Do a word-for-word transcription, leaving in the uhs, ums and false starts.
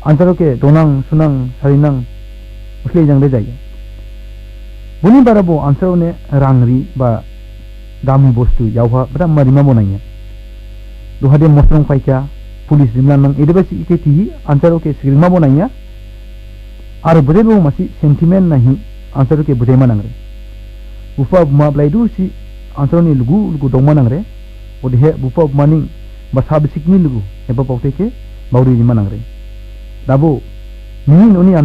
answer ke donang sunang sarinang usle jang de jaya buni barabo answer ne rangri ba dami bostu yawa bada marima bonanya duhade mosrong paikya pulis dimlan nang edebasi ike tihi answer ke sirma bonanya ar budebo masi sentiment nahi answer ke budema nangre bufa ma blaidu si answer ni lugu lugu dongma nangre odhe bufa maning basa bisik ni lugu eba paute ke bauri jima nangre dabo ni noni